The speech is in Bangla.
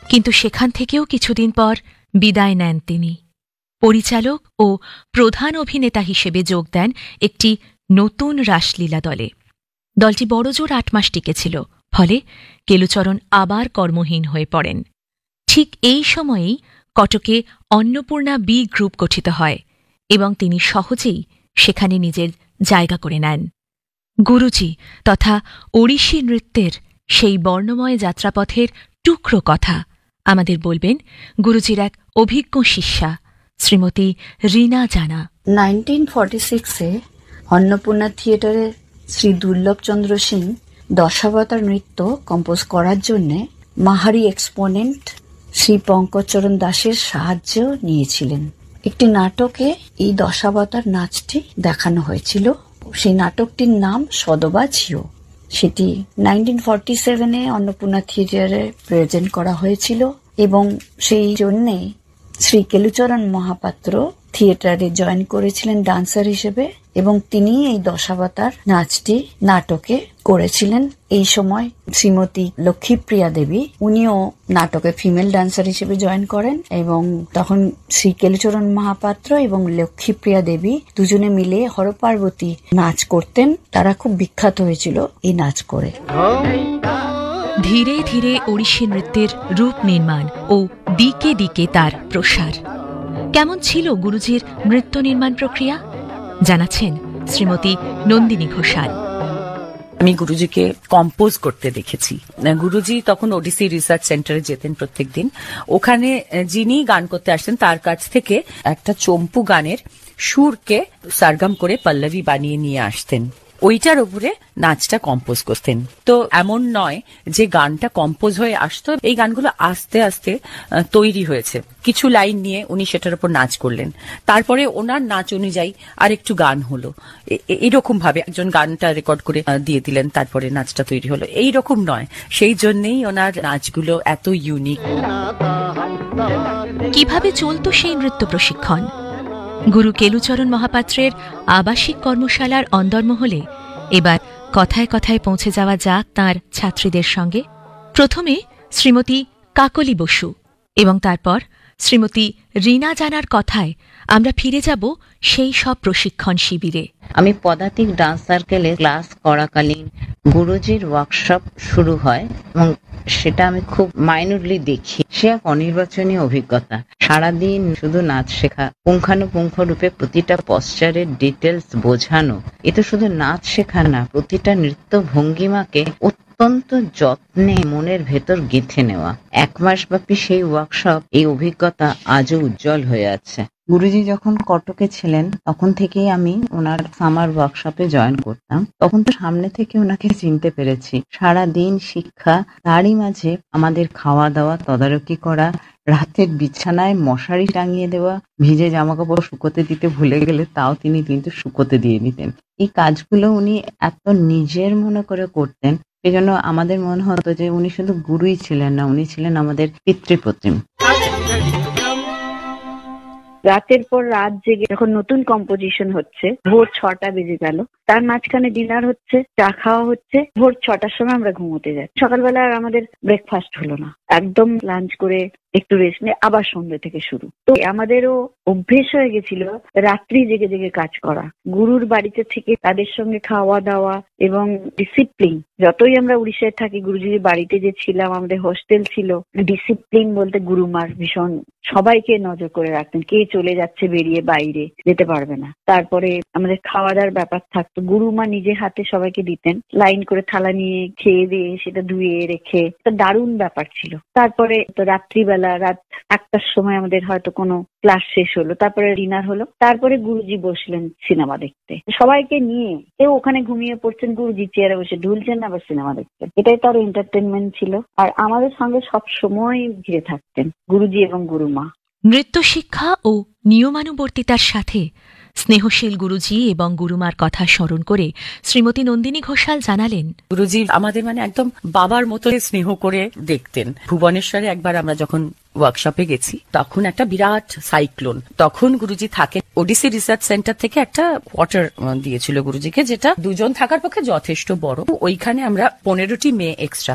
কিন্তু সেখান থেকেও কিছুদিন পর বিদায় নেন তিনি। পরিচালক ও প্রধান অভিনেতা হিসেবে যোগ দেন একটি নতুন রাসলীলা দলে। দলটি বড়জোর ৮ মাস টিকেছিল, ফলে কেলুচরণ আবার কর্মহীন হয়ে পড়েন। ঠিক এই সময়েই কটকে অন্নপূর্ণা বি গ্রুপ গঠিত হয় এবং তিনি সহজেই সেখানে নিজের জায়গা করে নেন। গুরুজি তথা ওড়িশি নৃত্যের সেই বর্ণময় যাত্রাপথের টুকরো কথা আমাদের বলবেন গুরুজির এক অভিজ্ঞ শিষ্যা শ্রীমতী রীনা জানা। 1946-এ অন্নপূর্ণা থিয়েটারে শ্রী দুর্লভচন্দ্র সিং দশাবতার নৃত্য কম্পোজ করার জন্য মাহারি এক্সপোনেন্ট শ্রী পঙ্কজচরণ দাসের সাহায্য নিয়েছিলেন। একটি নাটকে এই দশাবতার নাচটি দেখানো হয়েছিল। সেই নাটকটির নাম সদবা ঝিও। সেটি 1947-এ অন্নপূর্ণা থিয়েটারে প্রেজেন্ট করা হয়েছিল এবং সেই জন্যে শ্রী কেলুচরণ মহাপাত্র থিয়েটারে জয়েন করেছিলেন ডান্সার হিসেবে এবং তিনি এই দশাবতার নাচটি নাটকে করেছিলেন। এই সময় শ্রীমতী লক্ষ্মীপ্রিয়া দেবী উনিও নাটকে ফিমেল ডান্সার হিসেবে জয়েন করেন এবং তখন শ্রী কেলুচরণ মহাপাত্র এবং লক্ষ্মীপ্রিয়া দেবী দুজনে মিলে হরপার্বতী নাচ করতেন। তারা খুব বিখ্যাত হয়েছিল এই নাচ করে। ধীরে ধীরে ওড়িশি নৃত্যের রূপ নির্মাণ ও দিকে দিকে তার প্রসার। কেমন ছিল গুরুজির নৃত্য নির্মাণ প্রক্রিয়া জানাচ্ছেন শ্রীমতী নন্দিনী ঘোষাল। আমি গুরুজিকে কম্পোজ করতে দেখেছি। গুরুজি তখন ওডিসি রিসার্চ সেন্টারে যেতেন প্রত্যেক দিন। ওখানে যিনি গান করতে আসতেন তার কাছ থেকে একটা চম্পু গানের সুরকে সারগম করে পল্লবী বানিয়ে নিয়ে আসতেন। ওইটার উপরে নাচটা কম্পোজ করতেন। তো এমন নয় যে গানটা কম্পোজ হয়ে আসতো, এই গানগুলো আস্তে আস্তে তৈরি হয়েছে। কিছু লাইন নিয়ে উনি সেটার উপর নাচ করলেন, তারপরে ওনার নাচ অনুযায়ী আর একটু গান হলো। এইরকম ভাবে একজন গানটা রেকর্ড করে দিয়ে দিলেন, তারপরে নাচটা তৈরি হলো। এইরকম নয়, সেই জন্যেই ওনার নাচগুলো এত ইউনিক। কিভাবে চলতো সেই নৃত্য প্রশিক্ষণ? গুরু কেলুচরণ মহাপাত্রের আবাসিক কর্মশালার অন্দরমহলে এবার কথায় কথায় পৌঁছে যাওয়া যাক তাঁর ছাত্রীদের সঙ্গে। প্রথমে শ্রীমতী কাকলি বসু এবং তারপর শ্রীমতী রীনা জানার কথায় আমরা ফিরে যাব সেই সব প্রশিক্ষণ শিবিরে। আমি পদাতিক ডান্স সার্কেলে ক্লাস করাকালীন গুরুজির ওয়ার্কশপ শুরু হয় এবং সেটা আমি খুব মাইনুরলি দেখি। সে এক অনির্বাচনীয় অভিজ্ঞতা। সারাদিন শুধু নাচ শেখা, পুঙ্খানুপুঙ্খ রূপে প্রতিটা পশ্চারের ডিটেলস বোঝানো। এ তো শুধু নাচ শেখা না, প্রতিটা নৃত্য ভঙ্গিমাকে অত্যন্ত যত্নে মনের ভেতর গেঁথে নেওয়া। 1 মাস ব্যাপী সেই ওয়ার্কশপ, এই অভিজ্ঞতা আজও উজ্জ্বল হয়ে আছে। গুরুজি যখন কটকে ছিলেন তখন থেকেই আমি ওনার সামার ওয়ার্কশপে জয়েন করতাম। তখন তো সামনে থেকে ওনাকে চিনতে পেরেছি। সারা দিন শিক্ষা, তারই মাঝে আমাদের খাওয়া দাওয়া তদারকি করা, রাতের বিছানায় মশারি টাঙিয়ে দেওয়া, ভিজে জামাকাপড় শুকোতে দিতে ভুলে গেলে তাও তিনি কিন্তু শুকোতে দিয়ে দিতেন। এই কাজগুলো উনি এত নিজের মনে করে করতেন, সেজন্য আমাদের মনে হতো যে উনি শুধু গুরুই ছিলেন না, উনি ছিলেন আমাদের পিতৃপ্রতিম। রাতের পর রাত জেগে যখন নতুন কম্পোজিশন হচ্ছে, ভোর 6টা বেজে গেল, তার মাঝখানে ডিনার হচ্ছে, চা খাওয়া হচ্ছে, ভোর 6টার সময় আমরা ঘুমোতে যাই। সকালবেলা আর আমাদের ব্রেকফাস্ট হলো না, একদম লাঞ্চ করে একটু রেস্ট নিয়ে আবার সন্ধ্যে থেকে শুরু। তো আমাদেরও অভ্যেস হয়ে গেছিল রাত্রি জেগে জেগে কাজ করা। গুরুর বাড়িতে থেকে তাদের সঙ্গে খাওয়া দাওয়া এবং ডিসিপ্লিন। যতই আমরা উড়িষ্যায় থাকি, গুরুজির বাড়িতে যে ছিলাম, আমাদের হোস্টেল ছিল, ডিসিপ্লিন বলতে গুরুমার ভীষণ সবাইকে নজর করে রাখতেন, কে চলে যাচ্ছে বেরিয়ে বাইরে যেতে পারবে না। তারপরে আমাদের খাওয়া দাওয়ার ব্যাপার থাকতো, গুরুমা নিজে হাতে সবাইকে দিতেন, লাইন করে থালা নিয়ে খেয়ে দিয়ে সেটা ধুয়ে রেখে। তো দারুণ ব্যাপার ছিল। তারপরে তো রাত্রিবেলা রাত 1টার সময় আমাদের হয়তো কোনো ক্লাস শেষ হলো, তারপরে ডিনার হলো, তারপরে গুরুজি বসলেন সিনেমা দেখতে। সবাইকে নিয়ে কেউ ওখানে ঘুমিয়ে পড়ছেন, গুরুজি চেয়ারে বসে ঢুলছেন, আবার সিনেমা দেখছেন। এটাই তার এন্টারটেনমেন্ট ছিল। আর আমাদের সঙ্গে সব সময় ঘিরে থাকতেন গুরুজি এবং গুরুমা। নৃত্য শিক্ষা ও নিয়মানুবর্তিতার সাথে স্নেহশীল গুরুজি এবং গুরুমার কথা স্মরণ করে শ্রীমতী নন্দিনী ঘোষাল জানালেন, গুরুজি আমাদের একদম বাবার মতো স্নেহ করে দেখতেন। ভুবনেশ্বরে একবার আমরা যখন ওয়ার্কশপে গেছি, তখন একটা বিরাট সাইক্লোন। তখন গুরুজি থাকেন, ওডিসি রিসার্চ সেন্টার থেকে একটা কোয়ার্টার দিয়েছিল গুরুজিকে, যেটা 2 জন থাকার পক্ষে যথেষ্ট বড়। ওইখানে আমরা 15টি মেয়ে এক্সট্রা